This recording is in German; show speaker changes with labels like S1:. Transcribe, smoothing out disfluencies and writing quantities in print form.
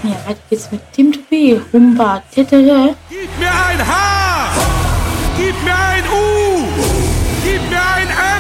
S1: Ja, weiter geht's mit Team 2B, Humba Tetere.
S2: Gib mir ein H! Gib mir ein U! Gib mir ein L!